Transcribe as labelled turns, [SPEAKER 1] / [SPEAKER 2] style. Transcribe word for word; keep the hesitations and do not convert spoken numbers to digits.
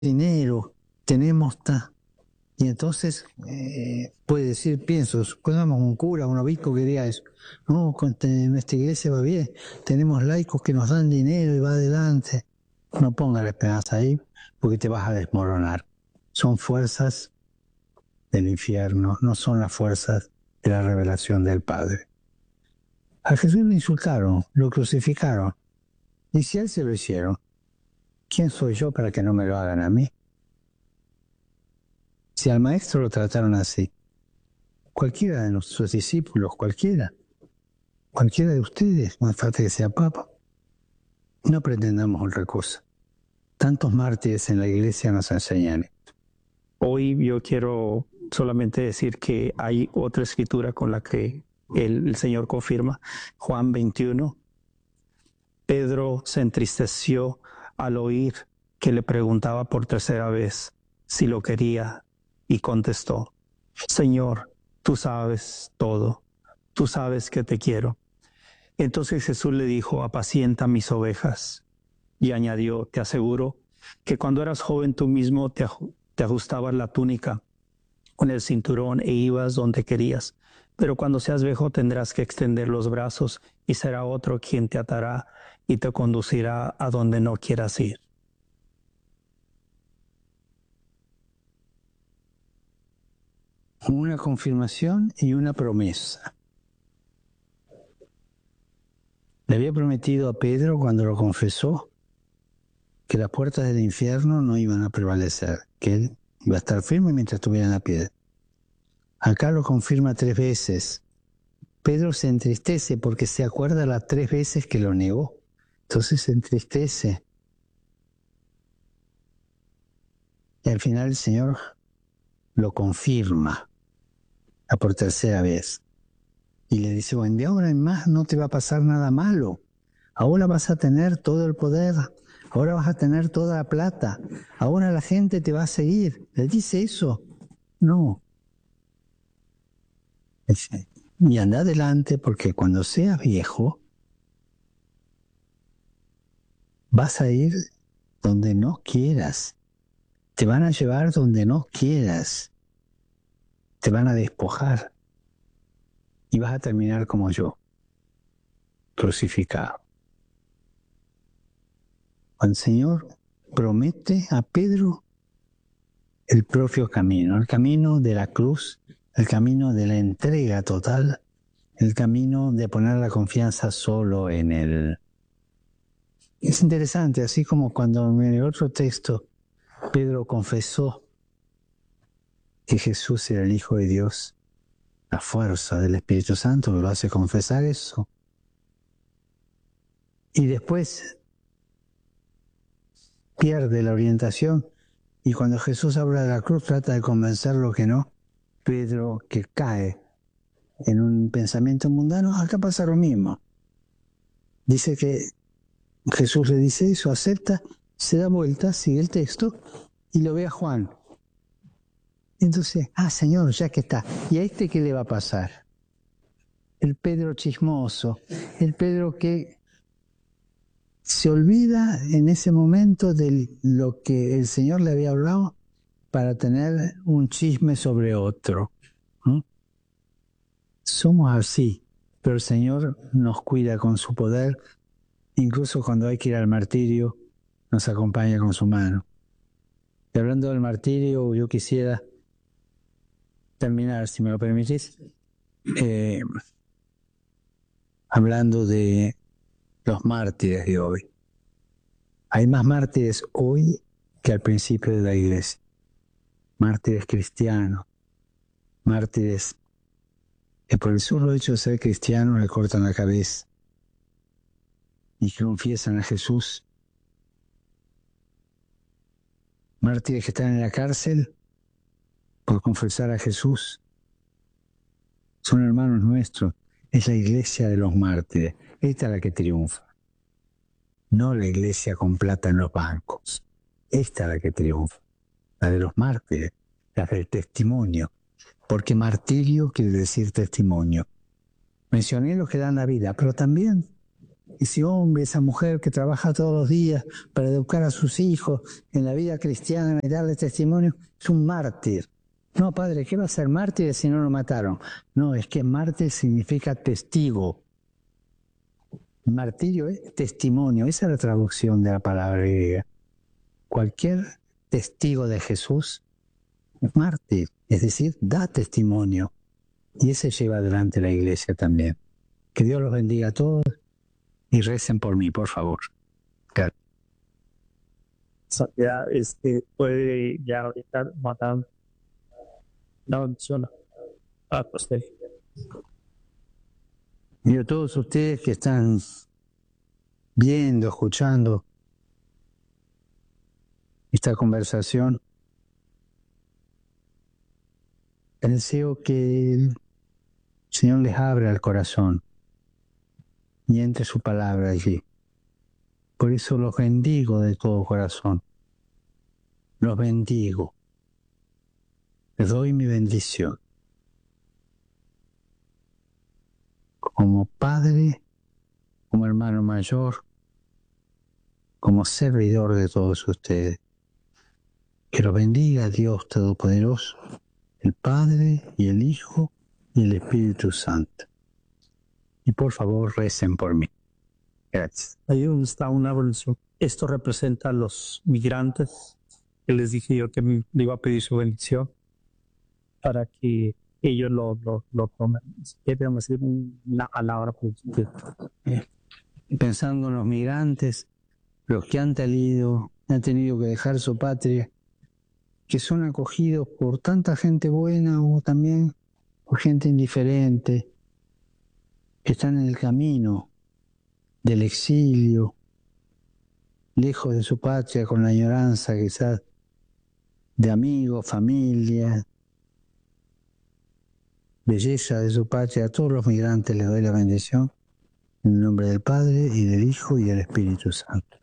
[SPEAKER 1] dinero, tenemos ta. Y entonces eh, puede decir, pienso, supongamos un cura, un obispo que diga eso. No, con nuestra iglesia va bien, tenemos laicos que nos dan dinero y va adelante. No pongas la esperanza ahí porque te vas a desmoronar. Son fuerzas del infierno, no son las fuerzas de la revelación del Padre. A Jesús lo insultaron, lo crucificaron. Y si a él se lo hicieron, ¿quién soy yo para que no me lo hagan a mí? Si al maestro lo trataron así, cualquiera de nuestros discípulos, cualquiera, cualquiera de ustedes, no hace falta que sea papa, no pretendamos otra cosa. Tantos mártires en la iglesia nos enseñan esto.
[SPEAKER 2] Hoy yo quiero solamente decir que hay otra escritura con la que el, el Señor confirma. Juan veintiuno. Pedro se entristeció al oír que le preguntaba por tercera vez si lo quería y contestó: Señor, tú sabes todo, tú sabes que te quiero. Entonces Jesús le dijo: apacienta mis ovejas. Y añadió: te aseguro que cuando eras joven tú mismo te, te ajustabas la túnica con el cinturón e ibas donde querías. Pero cuando seas viejo tendrás que extender los brazos y será otro quien te atará y te conducirá a donde no quieras ir.
[SPEAKER 1] Una confirmación y una promesa. Le había prometido a Pedro cuando lo confesó que las puertas del infierno no iban a prevalecer, que él iba a estar firme mientras estuviera en la piedra. Acá lo confirma tres veces. Pedro se entristece porque se acuerda las tres veces que lo negó. Entonces se entristece. Y al final el Señor lo confirma a por tercera vez. Y le dice, bueno, de ahora en más no te va a pasar nada malo. Ahora vas a tener todo el poder. Ahora vas a tener toda la plata. Ahora la gente te va a seguir. ¿Le dice eso? No. Dice, y anda adelante porque cuando seas viejo vas a ir donde no quieras. Te van a llevar donde no quieras. Te van a despojar. Y vas a terminar como yo, crucificado. El Señor promete a Pedro el propio camino, el camino de la cruz, el camino de la entrega total, el camino de poner la confianza solo en Él. Es interesante, así como cuando en el otro texto Pedro confesó que Jesús era el Hijo de Dios, la fuerza del Espíritu Santo lo hace confesar eso. Y después pierde la orientación y cuando Jesús habla de la cruz trata de convencerlo que no. Pedro, que cae en un pensamiento mundano, acá pasa lo mismo. Dice que Jesús le dice eso, acepta, se da vuelta, sigue el texto y lo ve a Juan. Entonces, ah, Señor, ya que está. ¿Y a este qué le va a pasar? El Pedro chismoso, el Pedro que se olvida en ese momento de lo que el Señor le había hablado para tener un chisme sobre otro. ¿Mm? Somos así, pero el Señor nos cuida con su poder, incluso cuando hay que ir al martirio, nos acompaña con su mano. Y hablando del martirio, yo quisiera terminar, si me lo permitís, eh, hablando de los mártires de hoy. Hay más mártires hoy que al principio de la iglesia. Mártires cristianos, mártires que por el solo hecho de ser cristianos le cortan la cabeza y que confiesan a Jesús. Mártires que están en la cárcel por confesar a Jesús. Son hermanos nuestros. Es la iglesia de los mártires. Esta es la que triunfa. No la iglesia con plata en los bancos. Esta es la que triunfa. La de los mártires. La del testimonio. Porque martirio quiere decir testimonio. Mencioné los que dan la vida, pero también ese hombre, esa mujer que trabaja todos los días para educar a sus hijos en la vida cristiana y darle testimonio, es un mártir. No, padre, ¿qué va a ser mártir si no lo mataron? No, es que mártir significa testigo. Martirio es testimonio, esa es la traducción de la palabra griega. Cualquier testigo de Jesús es mártir, es decir, da testimonio. Y ese lleva adelante la iglesia también. Que Dios los bendiga a todos y recen por mí, por favor. Gracias.
[SPEAKER 2] So, ya este, puede ya ahorita matar. No menciona. Ah, pues sí.
[SPEAKER 1] Y a todos ustedes que están viendo, escuchando esta conversación, deseo que el Señor les abra el corazón y entre su palabra allí. Por eso los bendigo de todo corazón. Los bendigo. Les doy mi bendición. Como padre, como hermano mayor, como servidor de todos ustedes. Que los bendiga Dios Todopoderoso, el Padre y el Hijo y el Espíritu Santo. Y por favor recen por mí. Gracias.
[SPEAKER 2] Ahí donde está una evolución. Esto representa a los migrantes que les dije yo que me iba a pedir su bendición para que ellos lo, lo, lo tomen. Queremos decir una palabra positiva.
[SPEAKER 1] Pensando en los migrantes, los que han tenido, han tenido que dejar su patria, que son acogidos por tanta gente buena o también por gente indiferente, que están en el camino del exilio, lejos de su patria, con la añoranza quizás de amigos, familia, belleza de su patria. A todos los migrantes les doy la bendición en el nombre del Padre y del Hijo y del Espíritu Santo.